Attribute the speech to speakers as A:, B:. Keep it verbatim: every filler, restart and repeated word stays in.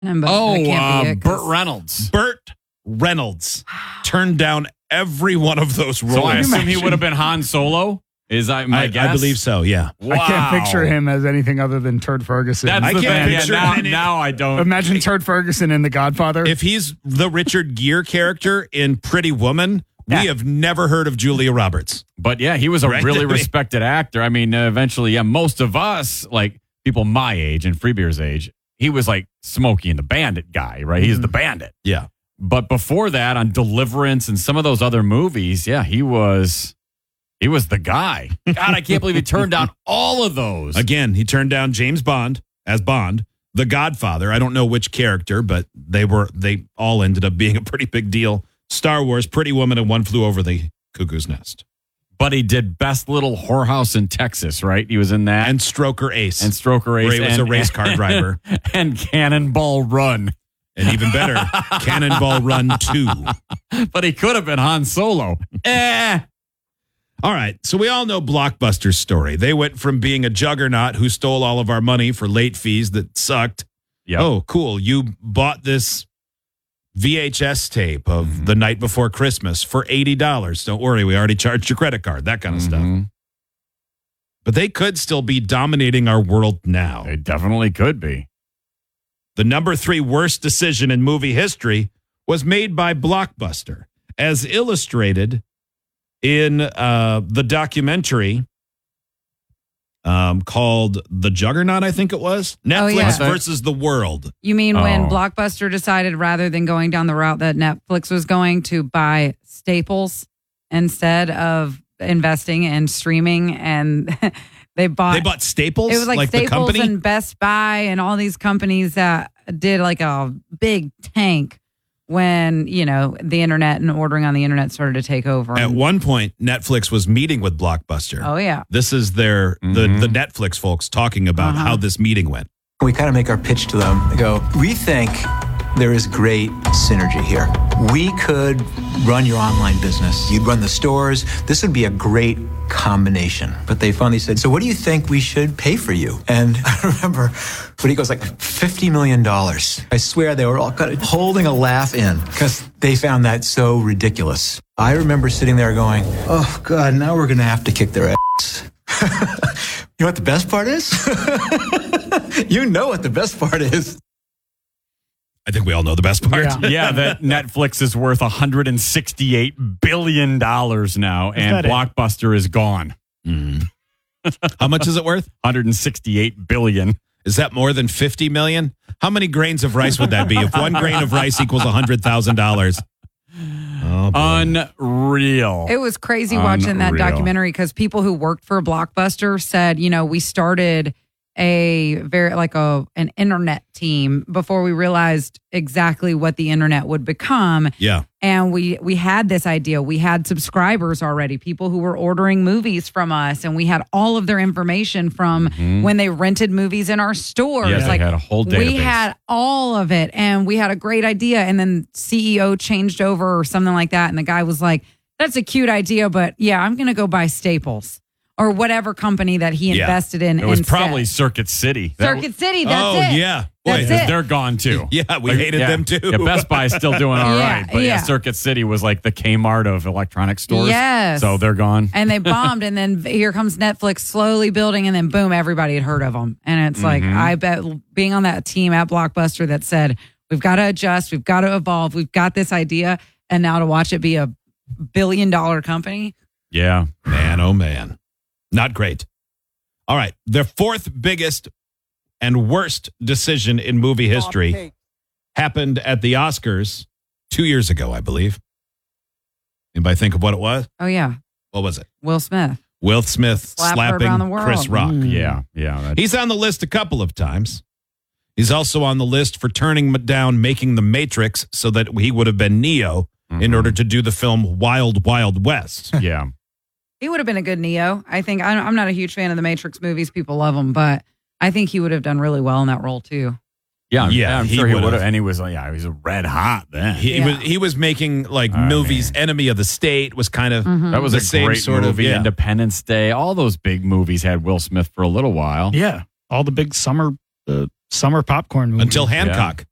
A: But
B: oh,
A: that can't be
B: uh,
A: it, 'cause-
B: Burt Reynolds.
C: Burt Reynolds turned down every one of those roles.
B: So I assume he would have been Han Solo? Is I my
C: I,
B: guess?
C: I believe so, yeah.
B: Wow.
D: I can't picture him as anything other than Turd Ferguson.
B: That's
C: I
B: the
C: can't
B: thing.
C: picture
B: yeah, now,
C: him in it.
B: now I don't.
D: Imagine Turd Ferguson in The Godfather.
C: If he's the Richard Gere character in Pretty Woman,
D: Yeah.
C: we have never heard of Julia Roberts.
B: But yeah, he was a
C: Right?
B: really respected actor. I mean, uh, eventually, yeah, most of us, like people my age and Freebeer's age, he was like Smokey and the Bandit guy, right? He's the bandit.
C: Yeah.
B: But before that, on Deliverance and some of those other movies, yeah, he was he was the guy. God, I can't believe he turned down all of those.
C: Again, he turned down James Bond as Bond, The Godfather. I don't know which character, but they were they all ended up being a pretty big deal. Star Wars, Pretty Woman, and One Flew Over the Cuckoo's Nest.
B: But he did Best Little Whorehouse in Texas, right? He was in that.
C: And Stroker Ace.
B: and Stroker Ace.
C: Where he was
B: and,
C: a race car driver.
B: And Cannonball Run.
C: And even better, Cannonball Run two.
B: But he could have been Han Solo. eh.
C: All right, so we all know Blockbuster's story. They went from being a juggernaut who stole all of our money for late fees that sucked.
B: Yep.
C: Oh, cool. You bought this V H S tape of
B: Mm-hmm.
C: The Night Before Christmas for eighty dollars. Don't worry, we already charged your credit card, that kind of
B: Mhm.
C: stuff. But they could still be dominating our world now.
B: It definitely could be.
C: The number three worst decision in movie history was made by Blockbuster, as illustrated in uh, the documentary um, called The Juggernaut, I think it was. Netflix
A: Oh, yeah.
C: versus the world.
A: You mean when
B: Oh.
A: Blockbuster decided rather than going down the route that Netflix was going to buy Staples instead of investing in streaming, and they bought
C: They bought Staples?
A: it was like,
C: the
A: Staples
C: company?
A: and Best Buy and all these companies that did like a big tank when, you know, the internet and ordering on the internet started to take over.
C: At one point, Netflix was meeting with Blockbuster.
A: Oh, yeah.
C: This is their the,
B: Mhm.
C: the Netflix folks talking about
A: Uh-huh.
C: how this meeting went.
E: We kind of make our pitch to them. We go, we think there is great synergy here. We could run your online business. You'd run the stores. This would be a great combination. But they finally said, so what do you think we should pay for you? And I remember when he goes like fifty million dollars. I swear they were all kind of holding a laugh in because they found that so ridiculous. I remember sitting there going, oh God, now we're going to have to kick their ass. You know what the best part is? You know what the best part is.
C: I think we all know the best part.
D: Yeah.
B: Yeah, that Netflix is worth one hundred sixty-eight billion dollars now, and
D: that it?
B: Blockbuster is gone.
C: How much is it worth?
B: one hundred sixty-eight billion dollars.
C: Is that more than fifty million? How many grains of rice would that be if one grain of rice equals one hundred thousand dollars? Oh, boy.
B: Unreal.
A: It was crazy watching that
B: Unreal.
A: documentary because people who worked for Blockbuster said, you know, we started a very like a an internet team before we realized exactly what the internet would become.
C: Yeah.
A: And we we had this idea. We had subscribers already, people who were ordering movies from us, and we had all of their information from when they rented movies in our stores.
B: Yeah, they had a whole
A: We
B: database.
A: had all of it, and we had a great idea. And then C E O changed over or something like that, and the guy was like, "That's a cute idea, but yeah, I'm going to go buy Staples or whatever company that he
C: Yeah.
A: invested in."
B: It was
A: instead.
B: probably Circuit City. That-
A: Circuit City. That's
C: oh,
A: it.
C: yeah.
A: That's
C: Boy,
A: it.
B: They're gone too.
C: Yeah, we
B: Like,
C: hated
B: yeah.
C: them too.
B: Yeah, Best Buy is still doing all
A: Yeah,
B: right, but yeah.
A: yeah.
B: Circuit City was like the Kmart of electronic stores.
A: Yes.
B: So they're gone.
A: And they bombed, and then here comes Netflix slowly building, and then boom, everybody had heard of them. And it's like,
B: Mhm.
A: I bet being on that team at Blockbuster that said, we've got to adjust, we've got to evolve, we've got this idea, and now to watch it be a billion dollar company.
B: Yeah.
C: Man, oh man. Not great. All right. The fourth biggest and worst decision in movie history happened at the Oscars two years ago, I believe. Anybody think of what it was?
A: Oh, yeah.
C: What was it?
A: Will Smith.
C: Will Smith
A: Slapped her
C: slapping
A: around the world.
C: Chris Rock.
D: Mm.
B: Yeah. Yeah. That's,
C: He's on the list a couple of times. He's also on the list for turning down making The Matrix so that he would have been Neo in
B: Mhm.
C: order to do the film Wild Wild West.
B: yeah.
A: He would have been a good Neo. I think I- I'm not a huge fan of the Matrix movies. People love them, but I think he would have done really well in that role, too.
B: Yeah. I'm,
C: Yeah,
B: yeah, I'm
C: he
B: sure he
C: would've.
B: would have. And he was like, yeah, he was red hot then.
C: He,
A: Yeah.
C: was he was making like
B: I
C: movies.
B: mean-
C: Enemy of the State was kind of
A: Mhm.
B: that was
C: the
B: a
C: same
B: great
C: sort of-
B: movie.
C: yeah.
B: Independence Day. All those big movies had Will Smith for a little while.
D: Yeah, all the big summer, uh, summer popcorn movies.
C: until Hancock.